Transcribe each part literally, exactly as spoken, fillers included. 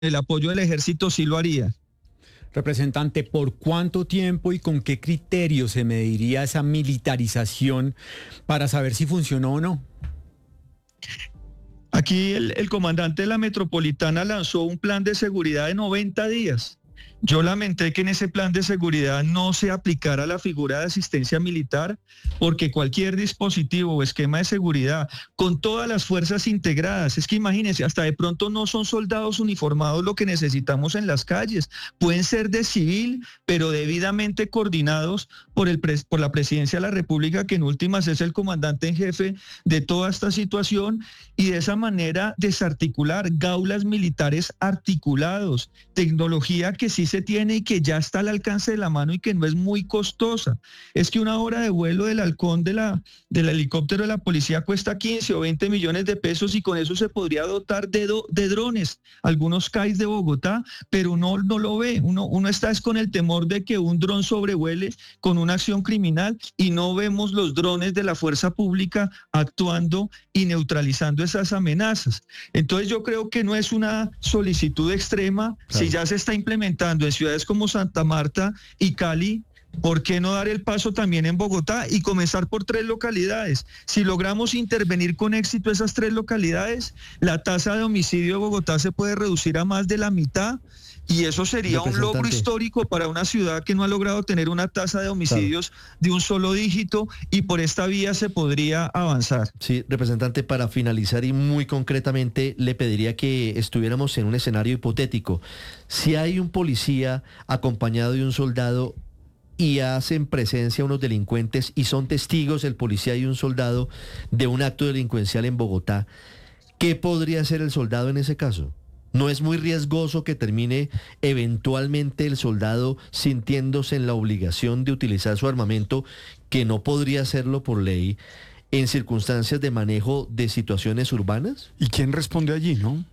el apoyo del ejército sí lo haría. Representante, ¿por cuánto tiempo y con qué criterio se mediría esa militarización para saber si funcionó o no? Aquí el, el comandante de la Metropolitana lanzó un plan de seguridad de noventa días. Yo lamenté que en ese plan de seguridad no se aplicara la figura de asistencia militar, porque cualquier dispositivo o esquema de seguridad con todas las fuerzas integradas, es que imagínense, hasta de pronto no son soldados uniformados lo que necesitamos en las calles, pueden ser de civil, pero debidamente coordinados por, el pres, por la Presidencia de la República, que en últimas es el comandante en jefe de toda esta situación, y de esa manera desarticular gaulas militares articulados, tecnología que sí se tiene y que ya está al alcance de la mano y que no es muy costosa. Es que una hora de vuelo del halcón de la, del helicóptero de la policía cuesta quince o veinte millones de pesos y con eso se podría dotar de, do, de drones, algunos C A I de Bogotá, pero no, no lo ve. Uno, uno está es con el temor de que un dron sobrevuele con una acción criminal y no vemos los drones de la fuerza pública actuando y neutralizando esas amenazas. Entonces yo creo que no es una solicitud extrema, claro. Si ya se está implementando en ciudades como Santa Marta y Cali, ¿por qué no dar el paso también en Bogotá y comenzar por tres localidades? Si logramos intervenir con éxito esas tres localidades, la tasa de homicidio de Bogotá se puede reducir a más de la mitad. Y eso sería un logro histórico para una ciudad que no ha logrado tener una tasa de homicidios claro. de un solo dígito, y por esta vía se podría avanzar. Sí, representante, para finalizar y muy concretamente, le pediría que estuviéramos en un escenario hipotético. Si hay un policía acompañado de un soldado y hacen presencia unos delincuentes y son testigos el policía y un soldado de un acto delincuencial en Bogotá, ¿qué podría hacer el soldado en ese caso? ¿No es muy riesgoso que termine eventualmente el soldado sintiéndose en la obligación de utilizar su armamento, que no podría hacerlo por ley, en circunstancias de manejo de situaciones urbanas? ¿Y quién responde allí, no?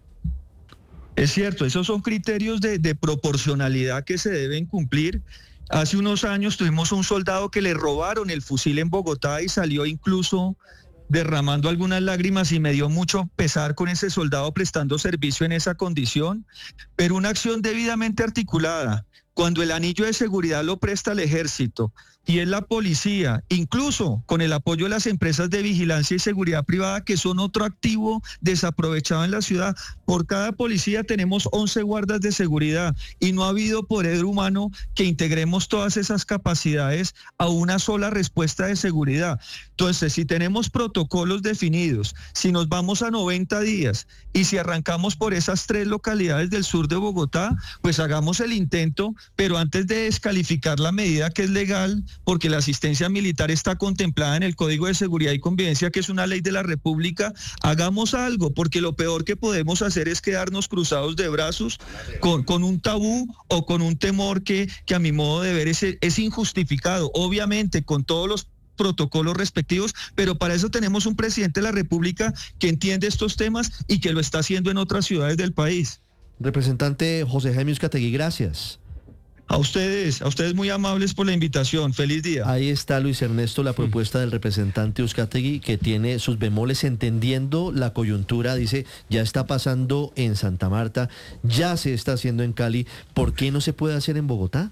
Es cierto, esos son criterios de, de proporcionalidad que se deben cumplir. Hace unos años tuvimos un soldado que le robaron el fusil en Bogotá y salió incluso derramando algunas lágrimas, y me dio mucho pesar con ese soldado prestando servicio en esa condición, pero una acción debidamente articulada, cuando el anillo de seguridad lo presta el ejército y es la policía, incluso con el apoyo de las empresas de vigilancia y seguridad privada, que son otro activo desaprovechado en la ciudad. Por cada policía tenemos once guardas de seguridad y no ha habido poder humano que integremos todas esas capacidades a una sola respuesta de seguridad. Entonces, si tenemos protocolos definidos, si nos vamos a noventa días y si arrancamos por esas tres localidades del sur de Bogotá, pues hagamos el intento, pero antes de descalificar la medida, que es legal, porque la asistencia militar está contemplada en el Código de Seguridad y Convivencia, que es una ley de la República, hagamos algo, porque lo peor que podemos hacer es quedarnos cruzados de brazos con, con un tabú o con un temor que, que a mi modo de ver es, es injustificado, obviamente con todos los protocolos respectivos, pero para eso tenemos un presidente de la República que entiende estos temas y que lo está haciendo en otras ciudades del país. Representante José Jaime Uzcategui, gracias. A ustedes, a ustedes muy amables por la invitación. Feliz día. Ahí está, Luis Ernesto, la propuesta del representante Uzcategui, que tiene sus bemoles entendiendo la coyuntura. Dice, ya está pasando en Santa Marta, ya se está haciendo en Cali. ¿Por qué no se puede hacer en Bogotá?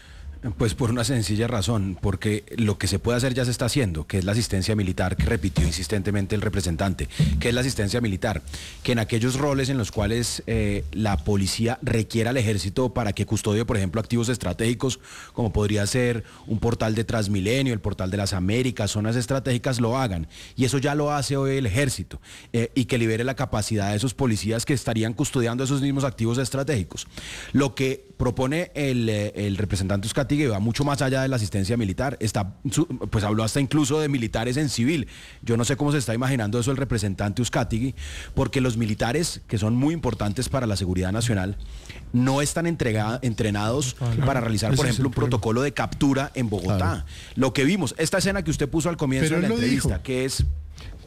Pues por una sencilla razón, porque lo que se puede hacer ya se está haciendo, que es la asistencia militar, que repitió insistentemente el representante, que es la asistencia militar, que en aquellos roles en los cuales eh, la policía requiera al ejército para que custodie, por ejemplo, activos estratégicos, como podría ser un portal de Transmilenio, el portal de las Américas, zonas estratégicas, lo hagan. Y eso ya lo hace hoy el ejército, eh, y que libere la capacidad de esos policías que estarían custodiando esos mismos activos estratégicos. Lo que propone el, el representante Uzcategui, que va mucho más allá de la asistencia militar, está, pues habló hasta incluso de militares en civil. Yo no sé cómo se está imaginando eso el representante Uzcategui, porque los militares, que son muy importantes para la seguridad nacional, no están entregada, entrenados claro. para realizar, por ejemplo, un protocolo de captura en Bogotá. Claro. Lo que vimos, esta escena que usted puso al comienzo Pero de la entrevista, dijo. que es...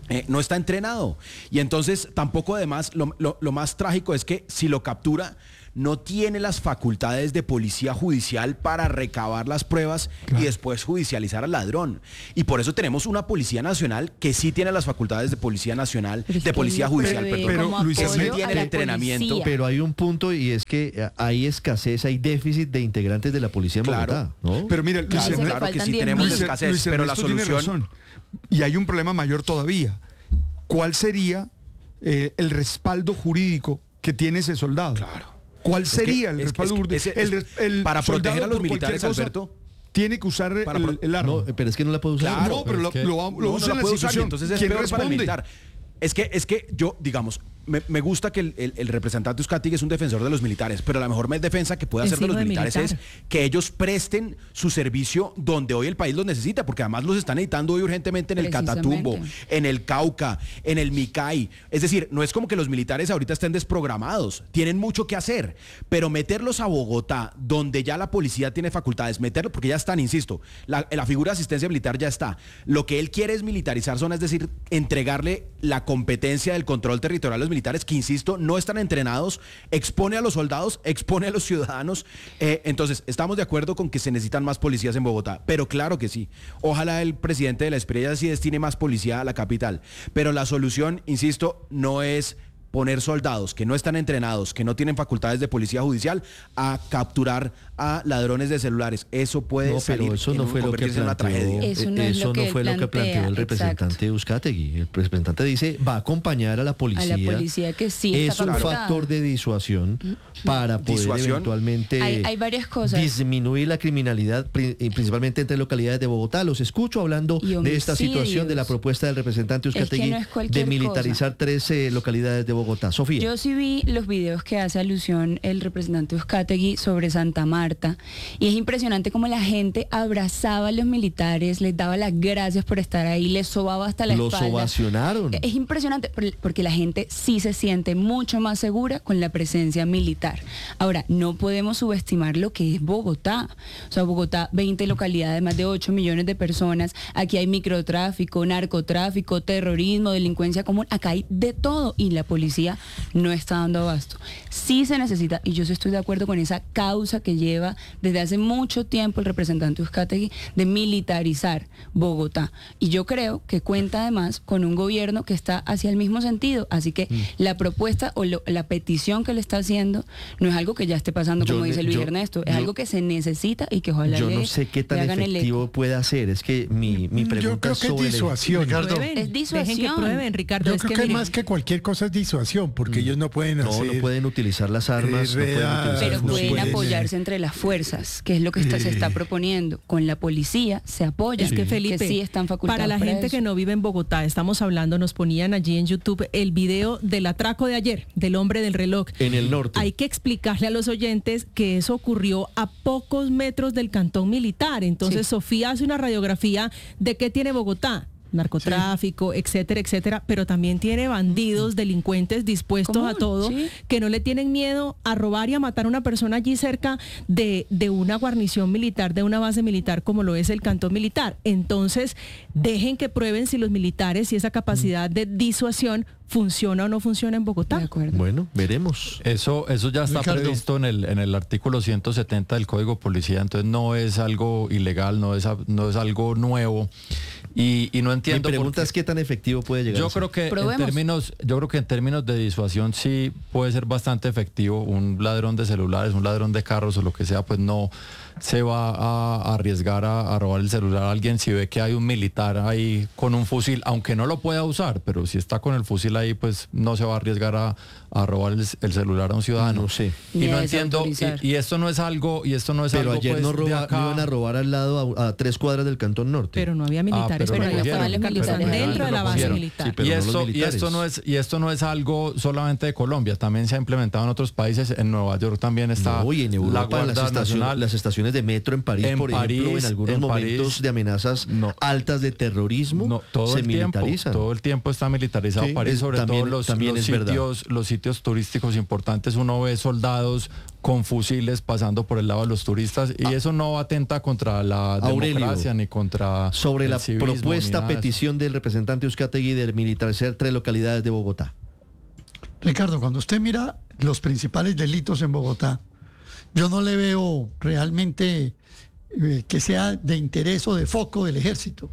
Eh, no está entrenado. Y entonces tampoco además, lo, lo, lo más trágico es que si lo captura, no tiene las facultades de policía judicial para recabar las pruebas claro. y después judicializar al ladrón. Y por eso tenemos una Policía Nacional que sí tiene las facultades de Policía Nacional, de Policía Judicial, perdón. Pero Luis sí tiene el entrenamiento. Policía. Pero hay un punto y es que hay escasez, hay déficit de integrantes de la policía en claro. Bogotá, ¿no? Pero mira, Luis, claro, Ernesto, claro que sí tenemos Luis, escasez, Luis pero la solución... Y hay un problema mayor todavía. ¿Cuál sería eh, el respaldo jurídico que tiene ese soldado? Claro. ¿Cuál es sería que, el respaldo jurídico? Es, es, el, el para proteger a los militares, cosa, Alberto. Tiene que usar el, pro... el arma. No, pero es que no la puede usar. Claro, no, pero, pero lo, que... lo, lo, lo no, usa no en la la usar, entonces es ¿Quién peor responde? para el militar. Es que, es que yo, digamos, me, me gusta que el, el, el representante Uzcategui es un defensor de los militares, pero la mejor defensa que puede hacer de los de militares militar. es que ellos presten su servicio donde hoy el país los necesita, porque además los están necesitando hoy urgentemente en el Catatumbo, en el Cauca, en el Micay. Es decir, no es como que los militares ahorita estén desprogramados, tienen mucho que hacer, pero meterlos a Bogotá, donde ya la policía tiene facultades, meterlos, porque ya están, insisto, la, la figura de asistencia militar ya está. Lo que él quiere es militarizar zonas, es decir, entregarle la competencia del control territorial a los militares, que insisto, no están entrenados, expone a los soldados, expone a los ciudadanos. Eh, entonces, estamos de acuerdo con que se necesitan más policías en Bogotá, pero claro que sí. Ojalá el presidente de la Estrella sí destine más policía a la capital. Pero la solución, insisto, no es poner soldados que no están entrenados, que no tienen facultades de policía judicial, a capturar a ladrones de celulares. Eso puede no, salir pero eso no fue lo que planteó, una tragedia. Eso no, eso lo, no que fue lo que planteó el representante Uzcategui. El representante dice, va a acompañar a la policía. A la policía que sí es está un capturada. factor de disuasión para poder ¿Disuasión? eventualmente hay, hay varias cosas. disminuir la criminalidad, principalmente entre localidades de Bogotá. Los escucho hablando de esta situación, de la propuesta del representante Uzcategui es que no de militarizar cosa. trece localidades de Bogotá. Sofía. Yo sí vi los videos que hace alusión el representante Uzcategui sobre Santa Marta. Y es impresionante cómo la gente abrazaba a los militares, les daba las gracias por estar ahí, les sobaba hasta la Los espalda. Los ovacionaron. Es impresionante porque la gente sí se siente mucho más segura con la presencia militar. Ahora, no podemos subestimar lo que es Bogotá. O sea, Bogotá, veinte localidades, más de ocho millones de personas. Aquí hay microtráfico, narcotráfico, terrorismo, delincuencia común. Acá hay de todo y la policía no está dando abasto. Sí se necesita, y yo sí estoy de acuerdo con esa causa que lleva desde hace mucho tiempo el representante Uzcategui de militarizar Bogotá. Y yo creo que cuenta además con un gobierno que está hacia el mismo sentido. Así que mm. la propuesta o lo, la petición que le está haciendo no es algo que ya esté pasando, como yo, dice Luis yo, Ernesto, es yo, algo que se necesita y que ojalá yo le, no sé qué tan efectivo puede hacer. Es que mi, mi pregunta yo creo es que sobre es disuasión. Ricardo, es disuasión. Dejen que prueben, Ricardo. Yo es creo que, que miren, más que cualquier cosa es disuasión, porque mm. ellos no pueden no, hacer... No, pueden utilizar las armas, eh, no pueden utilizar, pero no pueden pueden, apoyarse entre las fuerzas, que es lo que está, eh, se está proponiendo. Con la policía se apoya. Es que, Felipe, que sí están facultados para la para gente eso. que no vive en Bogotá, estamos hablando, nos ponían allí en YouTube el video del atraco de ayer, del hombre del reloj. En el norte. Hay que explicarle a los oyentes que eso ocurrió a pocos metros del cantón militar. Entonces, sí. Sofía hace una radiografía de qué tiene Bogotá. Narcotráfico, sí. etcétera, etcétera, pero también tiene bandidos, delincuentes dispuestos ¿Cómo? a todo, sí. que no le tienen miedo a robar y a matar a una persona allí cerca de, de una guarnición militar, de una base militar como lo es el cantón militar. Entonces, dejen que prueben si los militares y esa capacidad de disuasión funciona o no funciona en Bogotá. De acuerdo. Bueno, veremos. Eso, eso ya está Ricardo. previsto en el, en el artículo ciento setenta del Código de Policía, entonces no es algo ilegal, no es, no es algo nuevo. Y, y no entiendo. Mi pregunta es qué tan efectivo puede llegar. Yo creo que Probemos. en términos, yo creo que en términos de disuasión sí puede ser bastante efectivo. Un ladrón de celulares, un ladrón de carros o lo que sea, pues no se va a arriesgar a, a robar el celular a alguien si ve que hay un militar ahí con un fusil, aunque no lo pueda usar, pero si está con el fusil ahí, pues no se va a arriesgar a, a robar el, el celular a un ciudadano. No sé. Y no entiendo, y, y esto no es algo, y esto no es pero algo. Pero ayer pues, no, roba, no iban a robar al lado a, a tres cuadras del Cantón Norte. Pero no había militares, ah, pero, pero, no pero los militares dentro de la base militar. Sí, pero y, no esto, y esto no es, y esto no es algo solamente de Colombia, también se ha implementado en otros países. En Nueva York también está no, y en Europa, la Guardia las, estación, Nacional. las estaciones de metro en París, en por París, ejemplo, en algunos en momentos París, de amenazas no, altas de terrorismo, no, todo se el militarizan. Tiempo, todo el tiempo está militarizado sí, París. sobre también, todo los, también los es verdad. sitios, los sitios turísticos importantes, uno ve soldados con fusiles pasando por el lado de los turistas y eso no atenta contra la Aurelio, democracia ni contra sobre el la civismo, propuesta ni nada de eso. petición del representante Uzcategui de militarizar tres localidades de Bogotá. Ricardo, cuando usted mira los principales delitos en Bogotá, yo no le veo realmente eh, que sea de interés o de foco del ejército.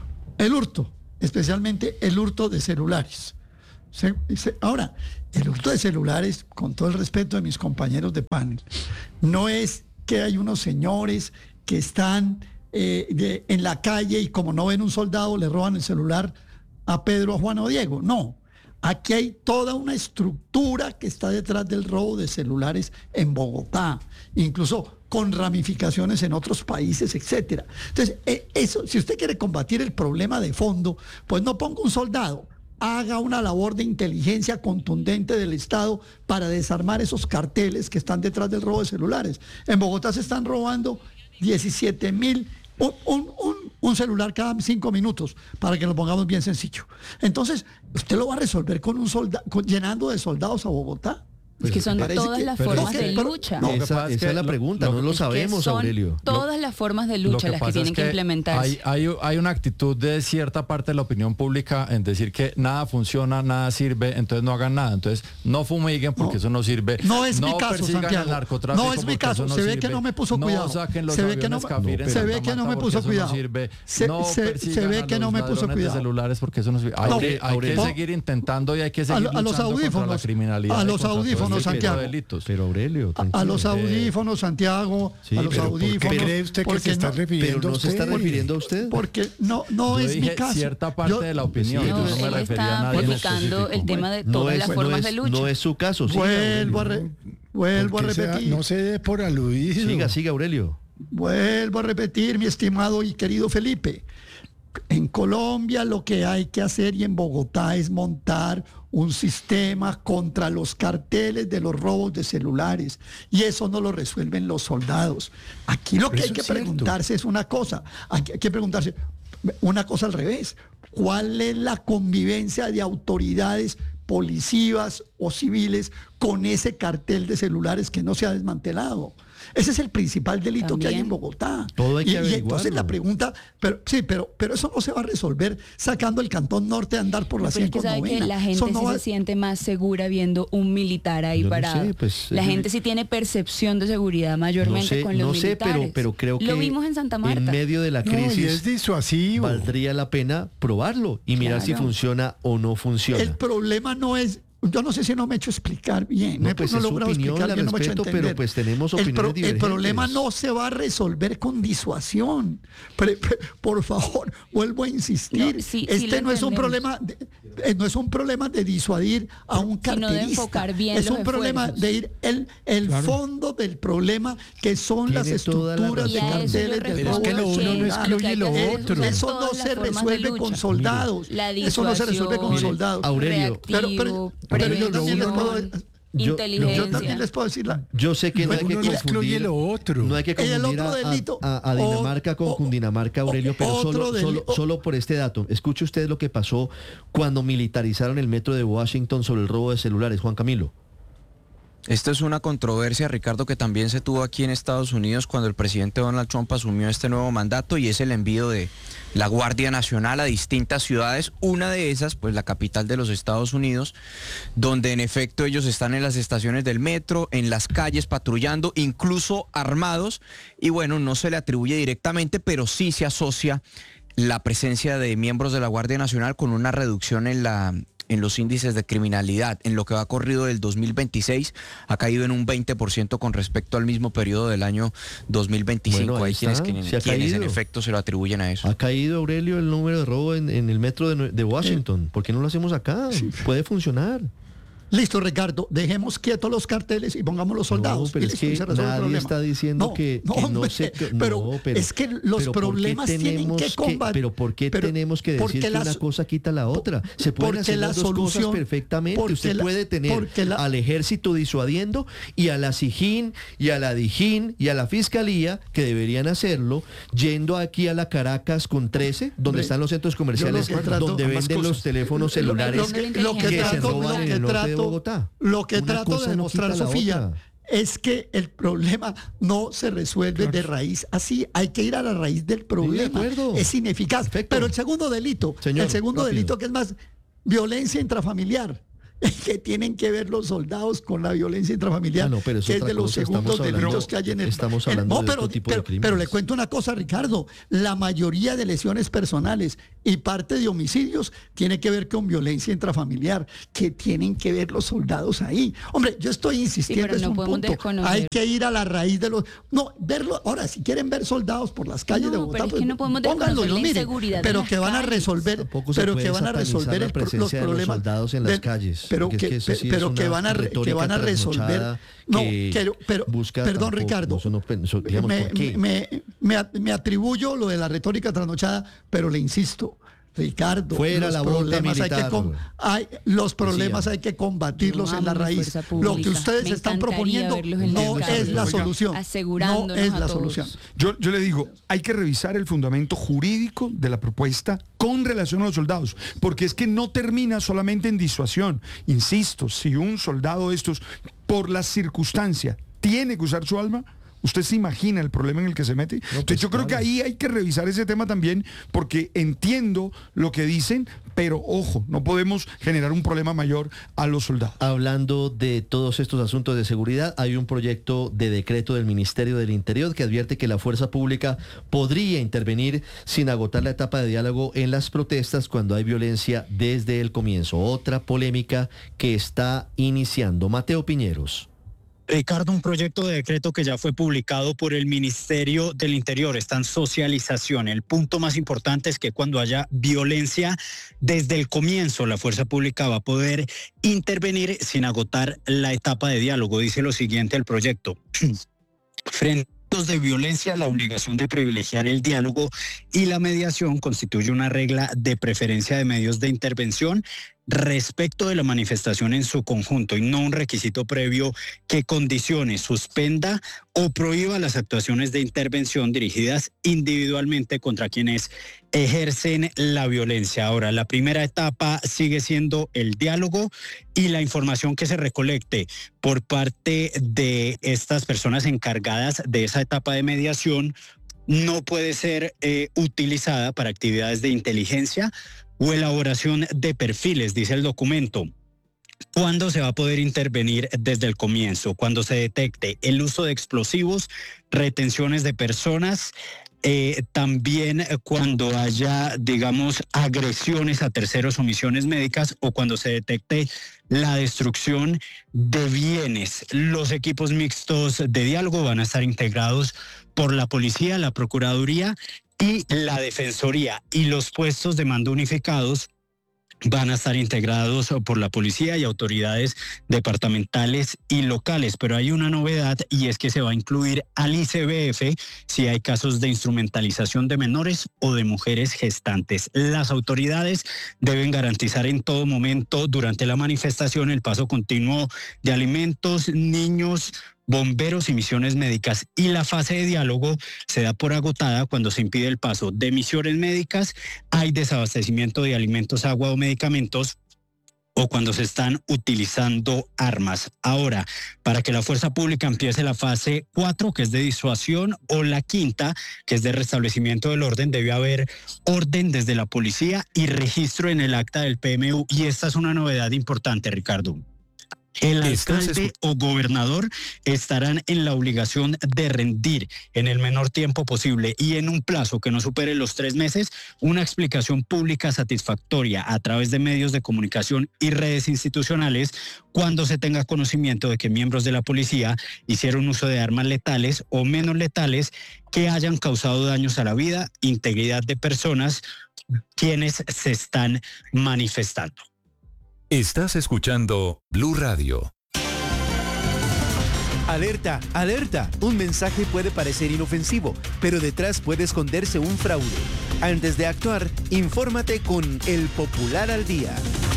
El hurto, especialmente el hurto de celulares. Se- se- ahora, el hurto de celulares, con todo el respeto de mis compañeros de panel, no es que hay unos señores que están eh, de- en la calle y como no ven un soldado le roban el celular a Pedro, a Juan o Diego. No. Aquí hay toda una estructura que está detrás del robo de celulares en Bogotá, incluso con ramificaciones en otros países, etcétera. Entonces, eh, eso, si usted quiere combatir el problema de fondo, pues no ponga un soldado, haga una labor de inteligencia contundente del Estado para desarmar esos carteles que están detrás del robo de celulares. En Bogotá se están robando diecisiete mil, un, un- un- un celular cada cinco minutos, para que lo pongamos bien sencillo. Entonces, ¿usted lo va a resolver con un soldado, llenando de soldados a Bogotá? Es que son parece todas que- las pero formas es que- de pero- lucha. no, Lo que esa pasa es esa que es la lo- pregunta, lo no que- lo Es que sabemos, son Aurelio. todas las formas de Lo lucha que las que pasa tienen es que, implementarse. Hay, hay, hay una actitud de cierta parte de la opinión pública en decir que nada funciona, nada sirve, entonces no hagan nada. Entonces no fumiguen porque No. eso no sirve. No es mi caso, persigan Santiago. el narcotráfico No es mi porque caso. eso Se ve sirve. que no me puso cuidado. No saquen los Se ve que no- aviones Cafir en se ve Santa que no me Marta puso porque eso cuidado. no sirve. Se- no se- se persigan ve a que los no me puso ladrones de cuidado. celulares porque eso no sirve. Hay No, que, hay que no. seguir intentando y hay que A, seguir lo- a los luchando contra la audífonos, criminalidad a y los contra todo audífonos, este tipo de Santiago. delitos. Pero Aurelio, A, a tranquilo. los audífonos, Santiago, Sí, a los pero ¿por qué audífonos. ¿Cree usted que porque se está no- refiriendo Pero no a se está usted? refiriendo a usted. Porque no, no Yo es dije mi caso. cierta parte Yo- de la opinión. Sí, yo No, no me él refería a está nadie en modificando el específico. tema de No todas es, las no formas es- de lucha. no es su caso. Siga, vuelvo a, Aurelio. re- vuelvo a ¿Por qué se da- repetir. no se dé por aludido. Siga, siga, Aurelio. Vuelvo a repetir, mi estimado y querido Felipe. En Colombia lo que hay que hacer y en Bogotá es montar un sistema contra los carteles de los robos de celulares. Y eso no lo resuelven los soldados. Aquí lo Pero que hay eso que es cierto. preguntarse es una cosa. Hay que, hay que preguntarse una cosa al revés. ¿Cuál es la convivencia de autoridades policivas o civiles con ese cartel de celulares que no se ha desmantelado? Ese es el principal delito que hay en También. Bogotá. Todo hay que y, y averiguarlo. entonces la pregunta, pero sí, pero, pero eso no se va a resolver sacando el Cantón Norte a andar por la Pero es que sabe que ciento novena. la gente Eso sí no va- se siente más segura viendo un militar ahí Yo no parado. sé, pues, la eh, gente sí tiene percepción de seguridad mayormente no sé, con los no sé, militares. pero, pero creo que Lo vimos en Santa Marta. en medio de la No, y crisis es disuasivo. valdría la pena probarlo y mirar si Claro. funciona o no funciona. El problema no es, yo no sé si no me he hecho explicar bien. No, he- pues no es he su logrado opinión, explicar la bien, no me he hecho respeto, pero entender. pues tenemos el, opiniones el divergentes. problema no se va a resolver con disuasión. Pre- pre- por favor, vuelvo a insistir. No, sí, sí este lo no es un entendemos. problema, de, eh, no es un problema de disuadir a un Sino de carterista. enfocar bien es los un problema esfuerzos. de ir el, el Claro. fondo del problema que son las Tiene toda la estructuras de Y a eso yo carteles del Pero es robo que de lo uno no celulares. excluye lo Eh, otro. Eso no Todas se las formas resuelve de con lucha. soldados. La Eso no se resuelve con disuasión, soldados. Aurelio. Pero, pero, reactivo, pero yo también les prevención, puedo, Yo- inteligencia. yo también les puedo decir la, Yo sé que no hay que Uno no excluye confundir, lo otro. no hay que El confundir otro a- a, delito, a- a Dinamarca o- con o- Cundinamarca, Aurelio, pero otro solo, deli- solo, o- solo por este dato. Escuche usted lo que pasó cuando militarizaron el metro de Washington sobre el robo de celulares, Juan Camilo. Esta es una controversia, Ricardo, que también se tuvo aquí en Estados Unidos cuando el presidente Donald Trump asumió este nuevo mandato, y es el envío de la Guardia Nacional a distintas ciudades, una de esas, pues la capital de los Estados Unidos, donde en efecto ellos están en las estaciones del metro, en las calles patrullando, incluso armados, y bueno, no se le atribuye directamente, pero sí se asocia la presencia de miembros de la Guardia Nacional con una reducción en la... en los índices de criminalidad. En lo que va corrido del dos mil veintiséis ha caído en un veinte por ciento con respecto al mismo periodo del año dos mil veinticinco. Bueno, ahí Hay quienes, está, quienes, se ha quienes en caído. efecto se lo atribuyen a eso. Ha caído, Aurelio, el número de robo en, en el metro de, Nue- de Washington. ¿Por qué no lo hacemos acá? Puede funcionar. Listo, Ricardo, dejemos quietos los carteles y pongamos los soldados. No, pero y es listo, y que se resuelve el nadie problema. está diciendo No, que, no, que no hombre, se... pero, no, pero es que los pero ¿por qué problemas tienen tenemos que combatir. Pero ¿por qué pero- tenemos que decir porque que la una so- cosa quita la otra? Se pueden porque hacer la las dos cosas solución- perfectamente. porque Usted la- puede tener porque la- al ejército disuadiendo y a la SIJIN y a la DIJÍN y a la Fiscalía, que deberían hacerlo, yendo aquí a la Caracas con trece, donde Hombre, están los centros comerciales, yo lo que trato- donde ambas venden cosas. los teléfonos celulares Lo que, lo que que se trato, roban lo en que el norte de trato- Bogotá. lo que Una trato cosa de no demostrar, quita la Sofía, otra. es que el problema no se resuelve de raíz así. Hay que ir a la raíz del problema. acuerdo. Es ineficaz. Perfecto. Pero el segundo delito, Señor, el segundo rápido. delito que es más violencia intrafamiliar. Que tienen que ver los soldados con la violencia intrafamiliar, Ah, no, pero es que es otra de los cosa, segundos estamos hablando- delitos que hay en el. estamos en- hablando no, de pero, otro tipo de pero, crímenes. pero le cuento una cosa, Ricardo. La mayoría de lesiones personales y parte de homicidios tiene que ver con violencia intrafamiliar, que tienen que ver los soldados ahí. Hombre, yo estoy insistiendo, pero es no un podemos punto. desconocer. Hay que ir a la raíz de los. No, verlo. Ahora, si quieren ver soldados por las calles No, de pero Bogotá, es pues que no podemos pónganlo y desconocer lo la miren. inseguridad Pero en que las van a calles. resolver, Tampoco se pero puede que van a satanizar resolver la el pro- los presencia de los problemas soldados en las del- calles, Pero porque es que, que eso sí es pero que una van a re- que retórica van a resolver. trasnochada No, que que- pero busca perdón, tampoco, Ricardo. eso no, eso, digamos, me, ¿por qué? me- me at- me atribuyo lo de la retórica trasnochada, pero le insisto, Ricardo, Fuera los la bota problemas hay que militar, com- güey. hay, los problemas Decía. hay que combatirlos Yo en la amo mi raíz. fuerza Lo que pública. ustedes Me están encantaría proponiendo verlos en no las es calles, la Oiga, solución. No asegurándonos es a la todos. solución. Yo, yo le digo, hay que revisar el fundamento jurídico de la propuesta con relación a los soldados, porque es que no termina solamente en disuasión. Insisto, si un soldado de estos, por la circunstancia, tiene que usar su alma, ¿usted se imagina el problema en el que se mete? Entonces pues, yo creo que claro. ahí hay que revisar ese tema también, porque entiendo lo que dicen, pero ojo, no podemos generar un problema mayor a los soldados. Hablando de todos estos asuntos de seguridad, hay un proyecto de decreto del Ministerio del Interior que advierte que la fuerza pública podría intervenir sin agotar la etapa de diálogo en las protestas cuando hay violencia desde el comienzo. Otra polémica que está iniciando. Mateo Piñeros. Ricardo, un proyecto de decreto que ya fue publicado por el Ministerio del Interior, está en socialización. El punto más importante es que cuando haya violencia, desde el comienzo la fuerza pública va a poder intervenir sin agotar la etapa de diálogo. Dice lo siguiente el proyecto. Frente a actos de violencia, la obligación de privilegiar el diálogo y la mediación constituye una regla de preferencia de medios de intervención respecto de la manifestación en su conjunto y no un requisito previo que condicione, suspenda o prohíba las actuaciones de intervención dirigidas individualmente contra quienes ejercen la violencia. Ahora, la primera etapa sigue siendo el diálogo y la información que se recolecte por parte de estas personas encargadas de esa etapa de mediación no puede ser eh, utilizada para actividades de inteligencia o elaboración de perfiles, dice el documento. ¿Cuándo se va a poder intervenir desde el comienzo? Cuando se detecte el uso de explosivos, retenciones de personas, eh, también cuando haya, digamos, agresiones a terceros o misiones médicas o cuando se detecte la destrucción de bienes. Los equipos mixtos de diálogo van a estar integrados por la policía, la procuraduría y la defensoría, y los puestos de mando unificados van a estar integrados por la policía y autoridades departamentales y locales, pero hay una novedad y es que se va a incluir al I C B F si hay casos de instrumentalización de menores o de mujeres gestantes. Las autoridades deben garantizar en todo momento durante la manifestación el paso continuo de alimentos, niños, bomberos y misiones médicas, y la fase de diálogo se da por agotada cuando se impide el paso de misiones médicas, hay desabastecimiento de alimentos, agua o medicamentos, o cuando se están utilizando armas. Ahora, para que la fuerza pública empiece la fase cuatro, que es de disuasión, o la quinta, que es de restablecimiento del orden, debe haber orden desde la policía y registro en el acta del P M U, y esta es una novedad importante, Ricardo. El alcalde o gobernador estarán en la obligación de rendir en el menor tiempo posible y en un plazo que no supere los tres meses una explicación pública satisfactoria a través de medios de comunicación y redes institucionales cuando se tenga conocimiento de que miembros de la policía hicieron uso de armas letales o menos letales que hayan causado daños a la vida, integridad de personas quienes se están manifestando. Estás escuchando Blue Radio. Alerta, alerta. Un mensaje puede parecer inofensivo, pero detrás puede esconderse un fraude. Antes de actuar, infórmate con El Popular al Día.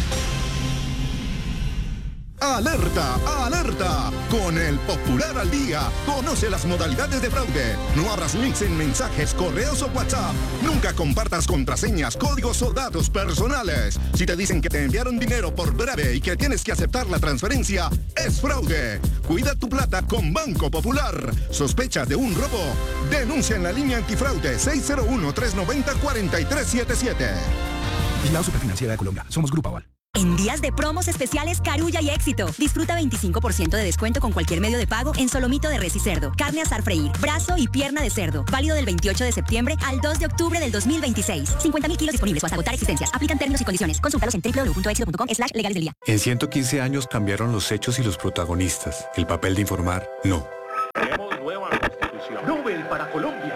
¡Alerta! ¡Alerta! Con El Popular al Día, conoce las modalidades de fraude. No abras links en mensajes, correos o WhatsApp. Nunca compartas contraseñas, códigos o datos personales. Si te dicen que te enviaron dinero por breve y que tienes que aceptar la transferencia, es fraude. Cuida tu plata con Banco Popular. ¿Sospechas de un robo? Denuncia en la línea antifraude seis cero uno, tres nueve cero, cuatro tres siete siete. Vigilado Superfinanciera de Colombia. Somos Grupo Aval. En días de promos especiales Carulla y Éxito. Disfruta veinticinco por ciento de descuento con cualquier medio de pago en solomito de res y cerdo, carne asar freír, brazo y pierna de cerdo. Válido del veintiocho de septiembre al dos de octubre del dos mil veintiséis. cincuenta mil kilos disponibles o hasta agotar existencias. Aplican términos y condiciones. Consúltalos en doble u doble u doble u punto éxito punto com slash legales del día. En ciento quince años cambiaron los hechos y los protagonistas. El papel de informar, no. Tenemos nueva constitución. Nobel para Colombia.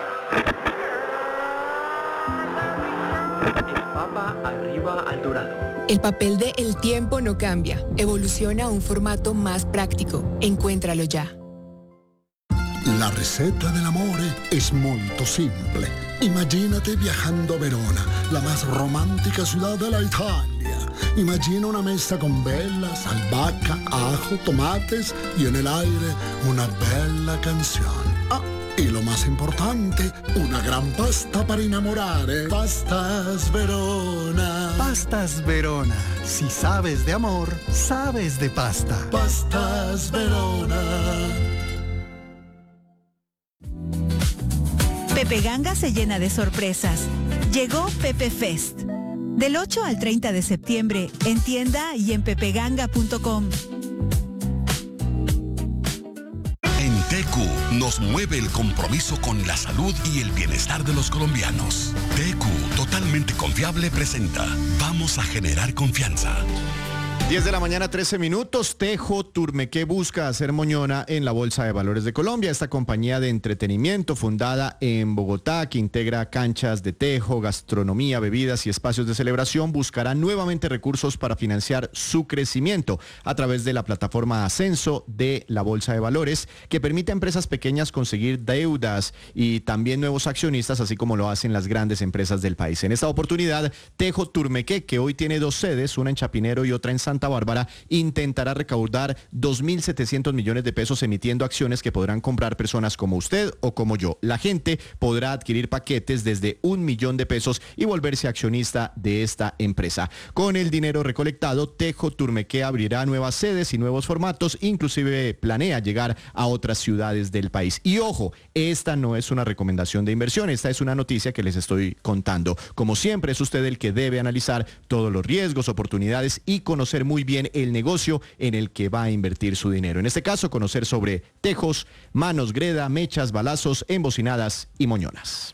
El Papa arriba al dorado. El papel de El Tiempo no cambia. Evoluciona a un formato más práctico. Encuéntralo ya. La receta dell'amore es molto simple. Imagínate viajando a Verona, la más romántica ciudad de la Italia. Imagina una mesa con velas, albahaca, ajo, tomates y en el aire una bella canción. Ah, y lo más importante, una gran pasta para enamorare. Pastas Verona. Pastas Verona. Si sabes de amor, sabes de pasta. Pastas Verona. Pepe Ganga se llena de sorpresas. Llegó Pepe Fest. Del ocho al treinta de septiembre, en tienda y en pepe ganga punto com. En T Q nos mueve el compromiso con la salud y el bienestar de los colombianos. T Q, totalmente confiable, presenta Vamos a generar confianza. diez de la mañana, trece minutos. Tejo Turmequé busca hacer moñona en la Bolsa de Valores de Colombia. Esta compañía de entretenimiento fundada en Bogotá, que integra canchas de tejo, gastronomía, bebidas y espacios de celebración, buscará nuevamente recursos para financiar su crecimiento a través de la plataforma Ascenso de la Bolsa de Valores, que permite a empresas pequeñas conseguir deudas y también nuevos accionistas, así como lo hacen las grandes empresas del país. En esta oportunidad, Tejo Turmequé, que hoy tiene dos sedes, una en Chapinero y otra en Santa Bárbara, intentará recaudar dos mil setecientos millones de pesos emitiendo acciones que podrán comprar personas como usted o como yo. La gente podrá adquirir paquetes desde un millón de pesos y volverse accionista de esta empresa. Con el dinero recolectado, Tejo Turmequé abrirá nuevas sedes y nuevos formatos, inclusive planea llegar a otras ciudades del país. Y ojo, esta no es una recomendación de inversión, esta es una noticia que les estoy contando. Como siempre, es usted el que debe analizar todos los riesgos, oportunidades y conocer muy bien el negocio en el que va a invertir su dinero. En este caso, conocer sobre tejos, manos greda, mechas, balazos, embocinadas y moñonas.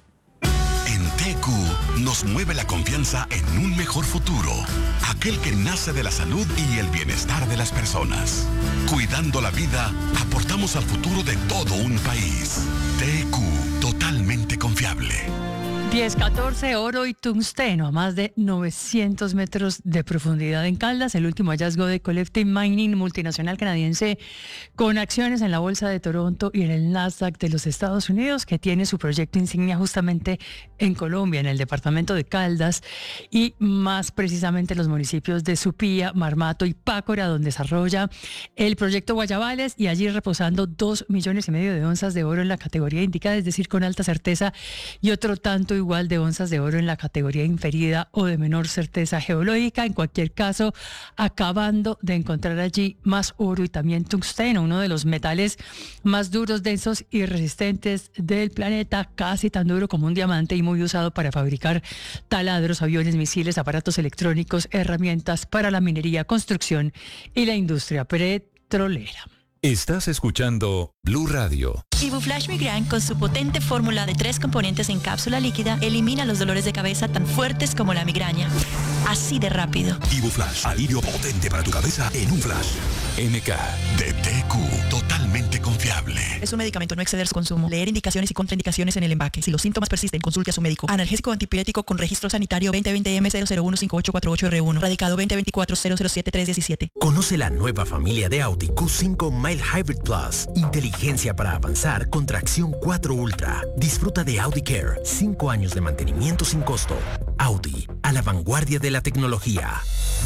En T Q nos mueve la confianza en un mejor futuro, aquel que nace de la salud y el bienestar de las personas. Cuidando la vida, aportamos al futuro de todo un país. T Q, totalmente confiable. diez catorce, oro y tungsteno a más de novecientos metros de profundidad en Caldas. El último hallazgo de Collective Mining, multinacional canadiense con acciones en la Bolsa de Toronto y en el Nasdaq de los Estados Unidos, que tiene su proyecto insignia justamente en Colombia, en el departamento de Caldas y más precisamente los municipios de Supía, Marmato y Pácora, donde desarrolla el proyecto Guayabales, y allí reposando dos millones y medio de onzas de oro en la categoría indicada, es decir, con alta certeza, y otro tanto igual de onzas de oro en la categoría inferida o de menor certeza geológica. En cualquier caso, acabando de encontrar allí más oro y también tungsteno, uno de los metales más duros, densos y resistentes del planeta, casi tan duro como un diamante y muy usado para fabricar taladros, aviones, misiles, aparatos electrónicos, herramientas para la minería, construcción y la industria petrolera. Estás escuchando Blue Radio. Ibuflash Migran, con su potente fórmula de tres componentes en cápsula líquida, elimina los dolores de cabeza tan fuertes como la migraña. Así de rápido. Ibuflash, alivio potente para tu cabeza en un flash. M K de T Q, totalmente confiable. saludable. Es un medicamento, no exceder su consumo. Leer indicaciones y contraindicaciones en el empaque. Si los síntomas persisten, consulte a su médico. Analgésico antipirético con registro sanitario veinte veinte M cero cero uno cinco ocho cuatro ocho R uno. Radicado veinte veinticuatro cero cero siete tres diecisiete. Conoce la nueva familia de Audi Q cinco Mild Hybrid Plus. Inteligencia para avanzar con tracción cuatro Ultra. Disfruta de Audi Care. cinco años de mantenimiento sin costo. Audi, a la vanguardia de la tecnología.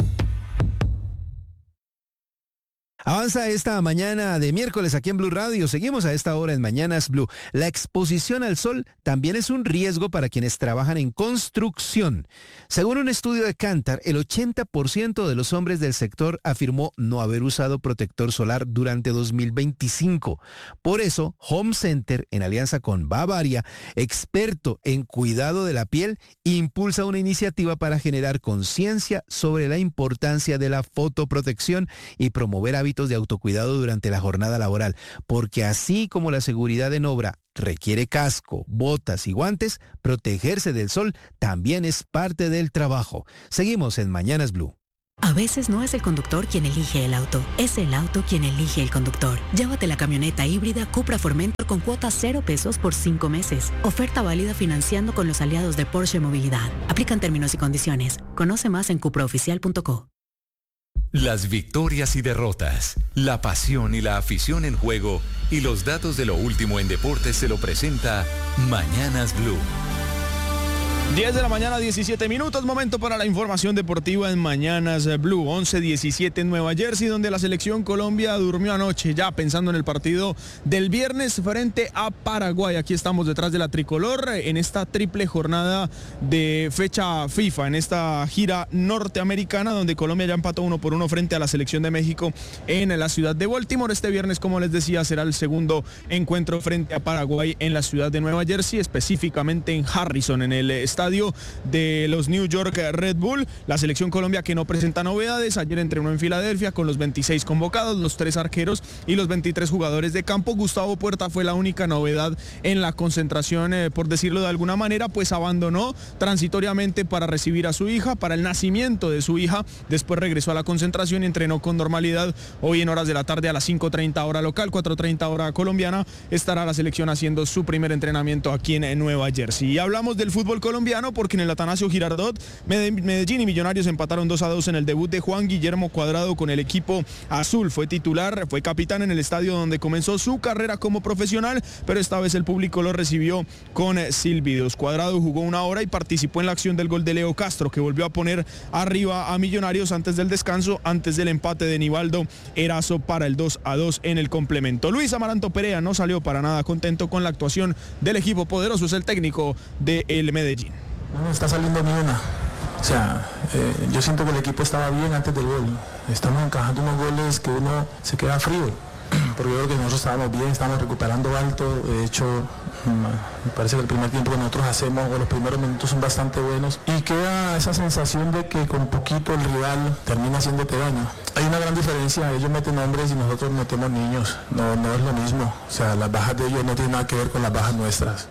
Avanza esta mañana de miércoles aquí en Blue Radio. Seguimos a esta hora en Mañanas Blue. La exposición al sol también es un riesgo para quienes trabajan en construcción. Según un estudio de Kantar, el ochenta por ciento de los hombres del sector afirmó no haber usado protector solar durante dos mil veinticinco. Por eso, Home Center, en alianza con Bavaria, experto en cuidado de la piel, impulsa una iniciativa para generar conciencia sobre la importancia de la fotoprotección y promover hábitos de autocuidado durante la jornada laboral, porque así como la seguridad en obra requiere casco, botas y guantes, protegerse del sol también es parte del trabajo. Seguimos en Mañanas Blue. A veces no es el conductor quien elige el auto, es el auto quien elige el conductor. Llévate la camioneta híbrida Cupra Formentor con cuota cero pesos por cinco meses. Oferta válida financiando con los aliados de Porsche Movilidad. Aplican términos y condiciones. Conoce más en cupra oficial punto co. Las victorias y derrotas, la pasión y la afición en juego y los datos de lo último en deportes se lo presenta Mañanas Blue. diez de la mañana, diecisiete minutos, momento para la información deportiva en Mañanas Blue. once diecisiete en Nueva Jersey, donde la selección Colombia durmió anoche, ya pensando en el partido del viernes frente a Paraguay. Aquí estamos detrás de la tricolor en esta triple jornada de fecha FIFA, en esta gira norteamericana, donde Colombia ya empató uno por uno frente a la selección de México en la ciudad de Baltimore. Este viernes, como les decía, será el segundo encuentro frente a Paraguay en la ciudad de Nueva Jersey, específicamente en Harrison, en el estadio de los New York Red Bull. La selección Colombia que no presenta novedades. Ayer entrenó en Filadelfia con los veintiséis convocados, los tres arqueros y los veintitrés jugadores de campo. Gustavo Puerta fue la única novedad en la concentración, eh, por decirlo de alguna manera, pues abandonó transitoriamente para recibir a su hija, para el nacimiento de su hija. Después regresó a la concentración y entrenó con normalidad. Hoy en horas de la tarde a las cinco treinta hora local, cuatro treinta hora colombiana, estará la selección haciendo su primer entrenamiento aquí en Nueva Jersey. Y hablamos del fútbol colombiano porque en el Atanasio Girardot, Medellín y Millonarios empataron dos a dos en el debut de Juan Guillermo Cuadrado con el equipo azul. Fue titular, fue capitán en el estadio donde comenzó su carrera como profesional, pero esta vez el público lo recibió con silbidos. Cuadrado jugó una hora y participó en la acción del gol de Leo Castro, que volvió a poner arriba a Millonarios antes del descanso, antes del empate de Nivaldo Erazo para el dos a dos en el complemento. Luis Amaranto Perea no salió para nada contento con la actuación del equipo poderoso, es el técnico del Medellín. No está saliendo ni una. O sea, eh, yo siento que el equipo estaba bien antes del gol. Estamos encajando unos goles que uno se queda frío. Porque yo creo que nosotros estábamos bien, estábamos recuperando alto. De hecho, me parece que el primer tiempo que nosotros hacemos, o los primeros minutos son bastante buenos. Y queda esa sensación de que con poquito el rival termina haciéndote daño. Hay una gran diferencia, ellos meten hombres y nosotros metemos niños. No, no es lo mismo. O sea, las bajas de ellos no tienen nada que ver con las bajas nuestras.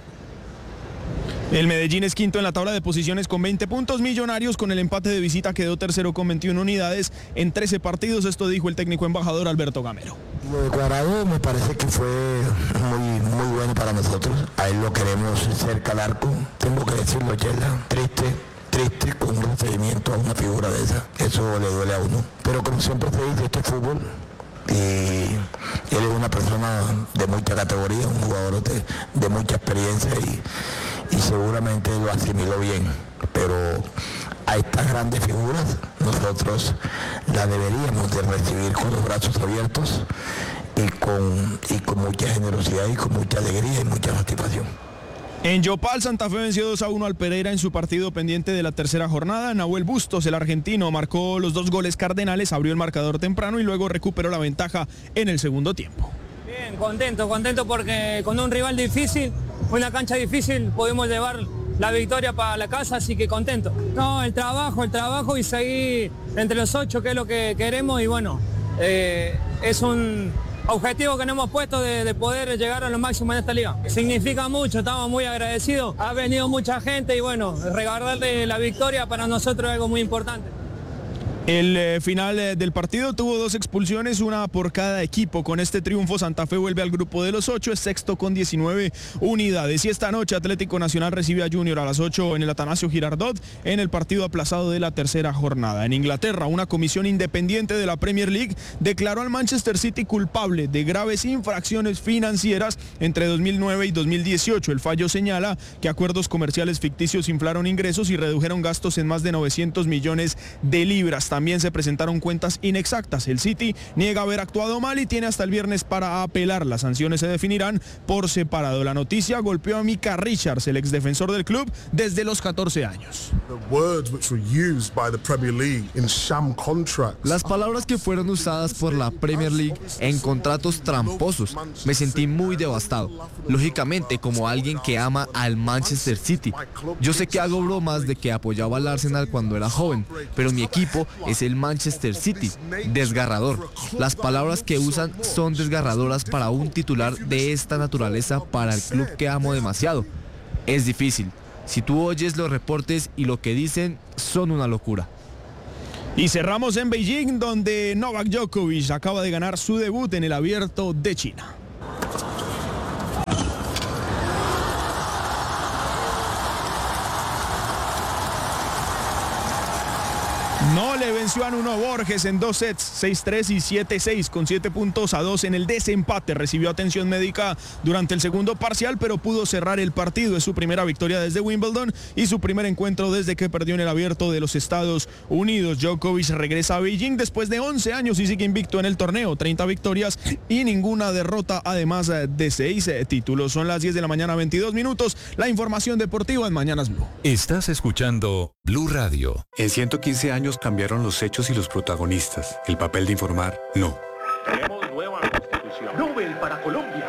El Medellín es quinto en la tabla de posiciones con veinte puntos. Millonarios con el empate de visita quedó tercero con veintiuna unidades en trece partidos. Esto dijo el técnico embajador Alberto Gamero. Lo de Cuadrado me parece que fue muy, muy bueno para nosotros. A él lo queremos cerca al arco. Tengo que decirlo, Chela, triste. Triste con un procedimiento a una figura de esa. Eso le duele a uno. Pero como siempre se dice, este es fútbol. Y él es una persona de mucha categoría, un jugador de, de mucha experiencia y, y seguramente lo asimiló bien, pero a estas grandes figuras nosotros la deberíamos de recibir con los brazos abiertos y con, y con mucha generosidad y con mucha alegría y mucha satisfacción. En Yopal, Santa Fe venció dos a uno al Pereira en su partido pendiente de la tercera jornada. Nahuel Bustos, el argentino, marcó los dos goles cardenales, abrió el marcador temprano y luego recuperó la ventaja en el segundo tiempo. Bien, contento, contento porque con un rival difícil, una cancha difícil, pudimos llevar la victoria para la casa, así que contento. No, el trabajo, el trabajo y seguir entre los ocho, que es lo que queremos y bueno, eh, es un objetivo que nos hemos puesto de, de poder llegar a lo máximo en esta liga. Significa mucho, estamos muy agradecidos. Ha venido mucha gente y bueno, regalarle la victoria para nosotros es algo muy importante. El eh, final eh, del partido tuvo dos expulsiones, una por cada equipo. Con este triunfo, Santa Fe vuelve al grupo de los ocho, es sexto con diecinueve unidades. Y esta noche Atlético Nacional recibe a Junior a las ocho en el Atanasio Girardot en el partido aplazado de la tercera jornada. En Inglaterra, una comisión independiente de la Premier League declaró al Manchester City culpable de graves infracciones financieras entre dos mil nueve y dos mil dieciocho. El fallo señala que acuerdos comerciales ficticios inflaron ingresos y redujeron gastos en más de novecientos millones de libras. También se presentaron cuentas inexactas. El City niega haber actuado mal y tiene hasta el viernes para apelar. Las sanciones se definirán por separado. La noticia golpeó a Micah Richards, el exdefensor del club, desde los catorce años. Las palabras que fueron usadas por la Premier League en contratos tramposos. Me sentí muy devastado. Lógicamente, como alguien que ama al Manchester City. Yo sé que hago bromas de que apoyaba al Arsenal cuando era joven, pero mi equipo es el Manchester City. Desgarrador. Las palabras que usan son desgarradoras para un titular de esta naturaleza para el club que amo demasiado. Es difícil. Si tú oyes los reportes y lo que dicen son una locura. Y cerramos en Beijing, donde Novak Djokovic acaba de ganar su debut en el Abierto de China. No le venció a Nuno Borges en dos sets, seis tres y siete seis, con siete puntos a dos en el desempate. Recibió atención médica durante el segundo parcial, pero pudo cerrar el partido. Es su primera victoria desde Wimbledon y su primer encuentro desde que perdió en el Abierto de los Estados Unidos. Djokovic regresa a Beijing después de once años y sigue invicto en el torneo. treinta victorias y ninguna derrota, además de seis títulos. Son las diez de la mañana, veintidós minutos. La información deportiva en Mañanas Blue. Estás escuchando Blue Radio. En ciento quince años cambiaron los hechos y los protagonistas. El papel de informar, no. Tenemos nueva constitución. Nobel para Colombia.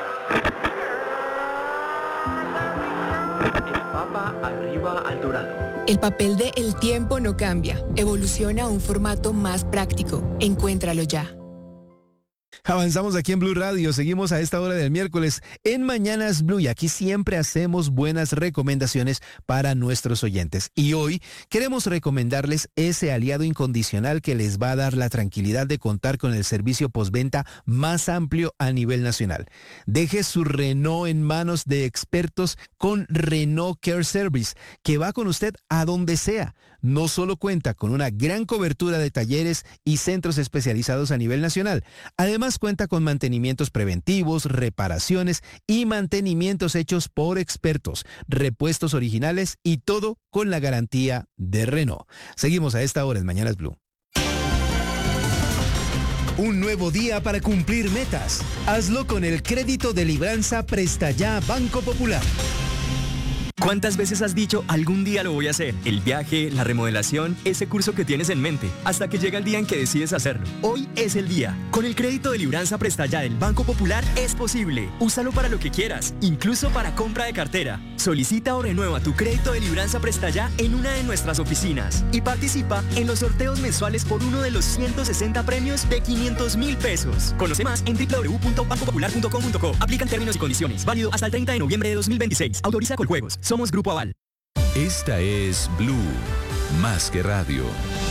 El Papa arriba al dorado. El papel de El Tiempo no cambia. Evoluciona a un formato más práctico. Encuéntralo ya. Avanzamos aquí en Blue Radio, seguimos a esta hora del miércoles en Mañanas Blue y aquí siempre hacemos buenas recomendaciones para nuestros oyentes. Y hoy queremos recomendarles ese aliado incondicional que les va a dar la tranquilidad de contar con el servicio postventa más amplio a nivel nacional. Deje su Renault en manos de expertos con Renault Care Service, que va con usted a donde sea. No solo cuenta con una gran cobertura de talleres y centros especializados a nivel nacional, además cuenta con mantenimientos preventivos, reparaciones y mantenimientos hechos por expertos, repuestos originales y todo con la garantía de Renault. Seguimos a esta hora en Mañanas Blue. Un nuevo día para cumplir metas. Hazlo con el crédito de libranza Presta Ya Banco Popular. ¿Cuántas veces has dicho algún día lo voy a hacer? El viaje, la remodelación, ese curso que tienes en mente, hasta que llega el día en que decides hacerlo. Hoy es el día. Con el crédito de libranza Presta Ya del Banco Popular es posible. Úsalo para lo que quieras, incluso para compra de cartera. Solicita o renueva tu crédito de libranza Presta Ya en una de nuestras oficinas y participa en los sorteos mensuales por uno de los ciento sesenta premios de quinientos mil pesos. Conoce más en doble u doble u doble u punto banco popular punto com punto co. Aplican términos y condiciones. Válido hasta el treinta de noviembre de dos mil veintiséis. Autoriza Coljuegos. Somos Grupo Aval. Esta es Blue, más que radio.